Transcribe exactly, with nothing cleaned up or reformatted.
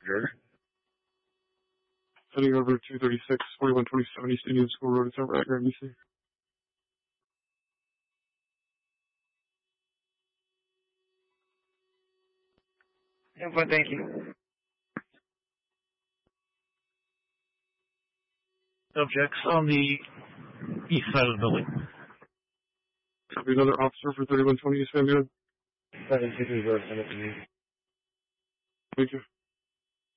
Roger. Heading over to two thirty-six, forty-one twenty-seven East Indian School Road. It's over at Grand B C. No fun, thank you. Subjects on the east side of the building. There'll be another officer for thirty-one twenty East Van Buren. seven two three zero, send it to me. Thank you.